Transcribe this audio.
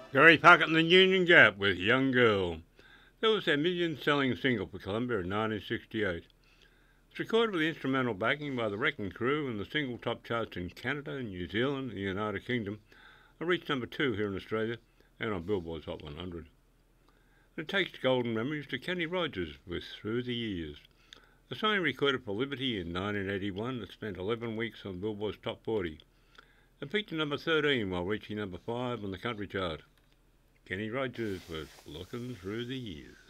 Gary Puckett and the Union Gap with Young Girl. That was their million-selling single for Columbia in 1968. It's recorded with instrumental backing by the Wrecking Crew, and the single top charts in Canada, New Zealand, and the United Kingdom. It reached number 2 here in Australia and on Billboard's Hot 100. And it takes golden memories to Kenny Rogers with Through the Years. The song recorded for Liberty in 1981 that spent 11 weeks on Billboard's Top 40. It peaked at number 13 while reaching number 5 on the country chart. Kenny Rogers was Looking Through the Years.